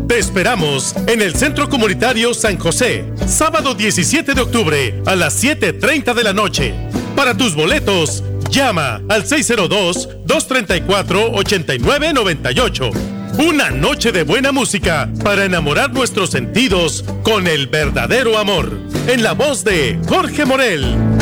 Te esperamos en el Centro Comunitario San José, sábado 17 de octubre a las 7:30 de la noche. Para tus boletos, llama al 602-234-8998. Una noche de buena música para enamorar nuestros sentidos con el verdadero amor. En la voz de Jorge Morel.